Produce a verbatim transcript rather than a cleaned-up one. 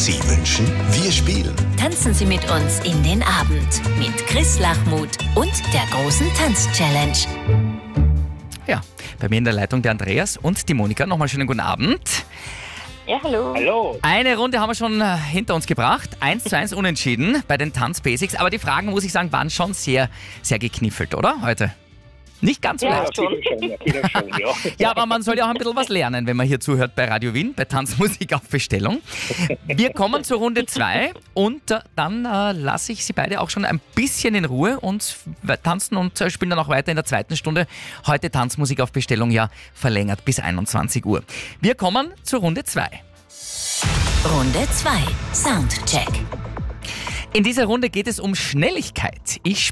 Sie wünschen, wir spielen. Tanzen Sie mit uns in den Abend mit Chris Lachmuth und der großen Tanz-Challenge. Ja, bei mir in der Leitung der Andreas und die Monika. Nochmal schönen guten Abend. Ja, hallo. Hallo. Eine Runde haben wir schon äh, hinter uns gebracht. Eins zu eins unentschieden bei den Tanzbasics. Aber die Fragen, muss ich sagen, waren schon sehr, sehr gekniffelt, oder? Heute. Nicht ganz so Ja, leicht. schon. Schon, ja, geht schon, ja. Ja, aber man soll ja auch ein bisschen was lernen, wenn man hier zuhört bei Radio Wien, bei Tanzmusik auf Bestellung. Wir kommen zur Runde zwei und äh, dann äh, lasse ich Sie beide auch schon ein bisschen in Ruhe und w- tanzen und äh, spielen dann auch weiter in der zweiten Stunde. Heute Tanzmusik auf Bestellung ja verlängert bis einundzwanzig Uhr. Wir kommen zur Runde zwei. Runde zwei. Soundcheck. In dieser Runde geht es um Schnelligkeit. Ich